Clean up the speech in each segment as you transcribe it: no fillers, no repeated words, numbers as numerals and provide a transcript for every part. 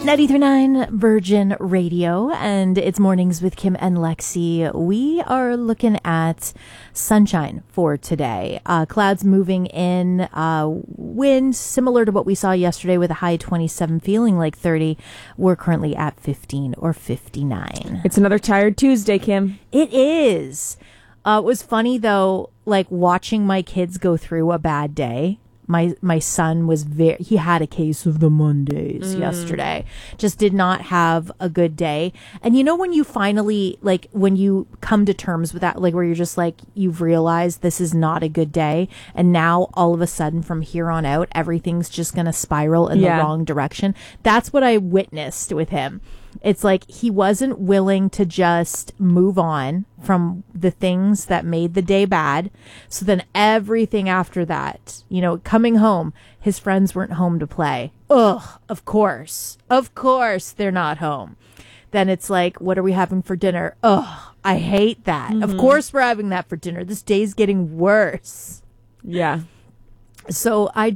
93.9 Virgin Radio, and it's Mornings with Kim and Lexi. We are looking at sunshine for today. Clouds moving in, wind similar to what we saw yesterday with a high 27, feeling like 30. We're currently at 15 or 59. It's another tired Tuesday, Kim. It is. It was funny, though, like watching my kids go through a bad day. My son was he had a case of the Mondays yesterday. Just did not have a good day. And you know when you finally, like, when you come to terms with that, like where you're just like, you've realized this is not a good day. And now all of a sudden from here on out, everything's just going to spiral in the wrong direction. That's what I witnessed with him. It's like he wasn't willing to just move on from the things that made the day bad. So then everything after that, you know, coming home, his friends weren't home to play. Ugh, of course. Of course they're not home. Then it's like, what are we having for dinner? Ugh, I hate that. Mm-hmm. Of course we're having that for dinner. This day's getting worse. Yeah. So I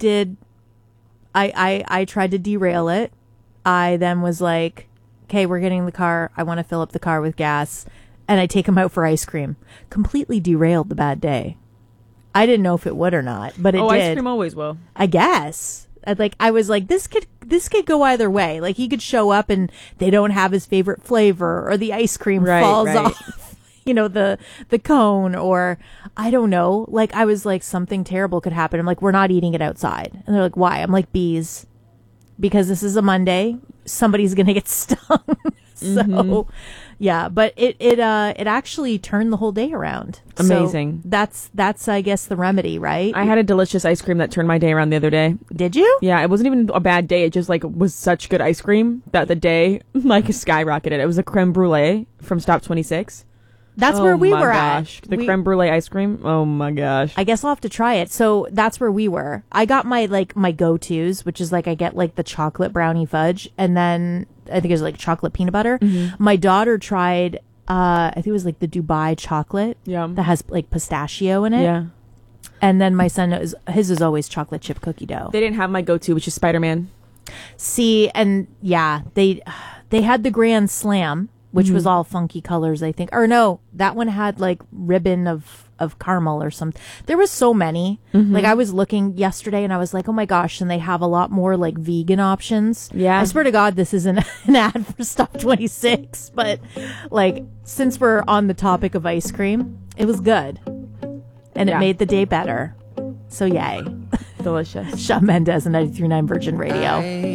tried to derail it. I then was like, okay, we're getting in the car. I want to fill up the car with gas. And I take him out for ice cream. Completely derailed the bad day. I didn't know if it would or not, but it did. Ice cream always will. I guess. I was like, this could go either way. Like, he could show up and they don't have his favorite flavor, or the ice cream falls off, you know, the cone, or I don't know. Like, I was like, something terrible could happen. I'm like, we're not eating it outside. And they're like, why? I'm like, bees. Because this is a Monday, somebody's gonna get stung. So, yeah, but it actually turned the whole day around. Amazing. So that's I guess the remedy, right? I had a delicious ice cream that turned my day around the other day. Did you? Yeah, it wasn't even a bad day. It just like was such good ice cream that the day like skyrocketed. It was a creme brulee from Stop 26. That's where we were at. The creme brulee ice cream. Oh my gosh. I guess I'll have to try it. So that's where we were. I got my go-tos, which is like I get like the chocolate brownie fudge, and then I think it was like chocolate peanut butter. Mm-hmm. My daughter tried, I think it was like the Dubai chocolate that has like pistachio in it. Yeah. And then my son, his is always chocolate chip cookie dough. They didn't have my go-to, which is Spider-Man. See, and yeah, they had the Grand Slam, which was all funky colors, I think. Or no, that one had like ribbon of caramel or something. There was so many. Mm-hmm. Like I was looking yesterday and I was like, oh my gosh, and they have a lot more like vegan options. Yeah. I swear to God, this isn't an ad for Stop 26. But like, since we're on the topic of ice cream, it was good. And it made the day better. So yay. Delicious. Shawn Mendes and 93.9 Virgin Radio.